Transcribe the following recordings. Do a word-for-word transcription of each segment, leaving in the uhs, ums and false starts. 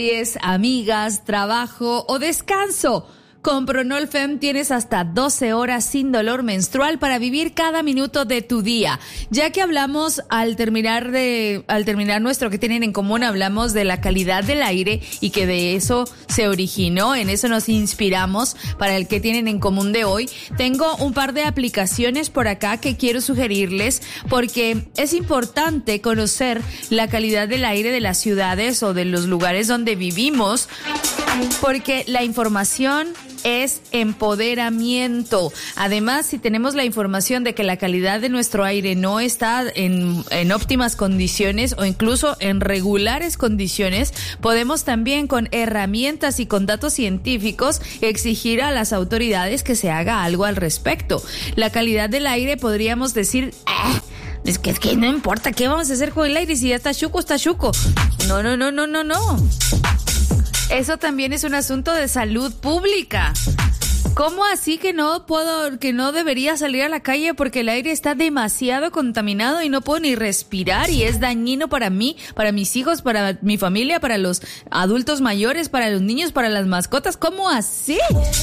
Amigas, trabajo o descanso. Con Pronolfem tienes hasta doce horas sin dolor menstrual para vivir cada minuto de tu día. Ya que hablamos al terminar de al terminar nuestro que tienen en común, hablamos de la calidad del aire y que de eso se originó, en eso nos inspiramos para el que tienen en común de hoy. Tengo un par de aplicaciones por acá que quiero sugerirles porque es importante conocer la calidad del aire de las ciudades o de los lugares donde vivimos, porque la información es empoderamiento. Además, si tenemos la información de que la calidad de nuestro aire no está en, en óptimas condiciones o incluso en regulares condiciones, podemos también con herramientas y con datos científicos exigir a las autoridades que se haga algo al respecto. La calidad del aire podríamos decir... ¡Ah! Es que, es que no importa qué vamos a hacer con el aire, si ya está chuco, está chuco. No, no, no, no, no, no. Eso también es un asunto de salud pública. ¿Cómo así que no puedo, que no debería salir a la calle porque el aire está demasiado contaminado y no puedo ni respirar y es dañino para mí, para mis hijos, para mi familia, para los adultos mayores, para los niños, para las mascotas? ¿Cómo así?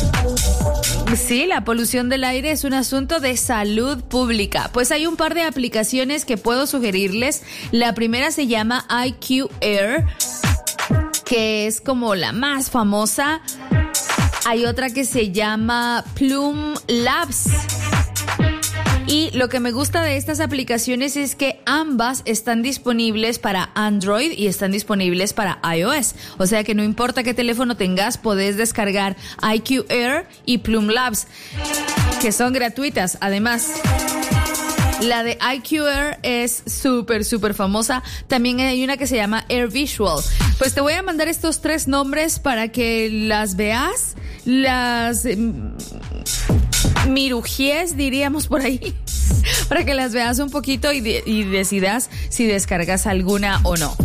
Sí, la polución del aire es un asunto de salud pública. Pues hay un par de aplicaciones que puedo sugerirles. La primera se llama I Q Air, que es como la más famosa. Hay otra que se llama Plum Labs. Y lo que me gusta de estas aplicaciones es que ambas están disponibles para Android y están disponibles para iOS. O sea que no importa qué teléfono tengas, podés descargar I Q Air y Plum Labs, que son gratuitas además. La de I Q Air es súper, súper famosa. También hay una que se llama Air Visual. Pues te voy a mandar estos tres nombres para que las veas, las eh, mirujíes, diríamos por ahí, para que las veas un poquito y, de, y decidas si descargas alguna o no.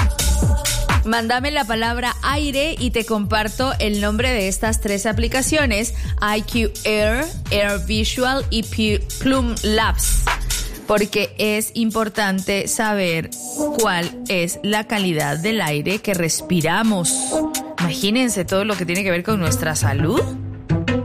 Mándame la palabra aire y te comparto el nombre de estas tres aplicaciones: I Q Air, Air Visual y P- Plum Labs. Porque es importante saber cuál es la calidad del aire que respiramos. Imagínense todo lo que tiene que ver con nuestra salud.